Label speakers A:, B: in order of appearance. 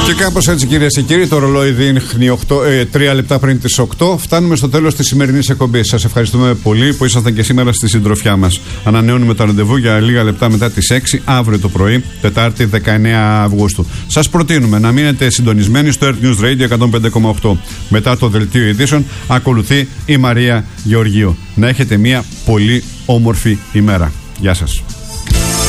A: Και κάπως έτσι, κυρίες και κύριοι, το ρολόι δείχνει 3 λεπτά πριν τις 8. Φτάνουμε στο τέλος της σημερινής εκπομπής. Σας ευχαριστούμε πολύ που ήσασταν και σήμερα στη συντροφιά μας. Ανανεώνουμε το ραντεβού για λίγα λεπτά μετά τις 6 αύριο το πρωί, Τετάρτη 19 Αυγούστου. Σας προτείνουμε να μείνετε συντονισμένοι στο Earth News Radio 105,8. Μετά το δελτίο ειδήσεων ακολουθεί η Μαρία Γεωργίου. Να έχετε μια πολύ όμορφη ημέρα. Γεια σας.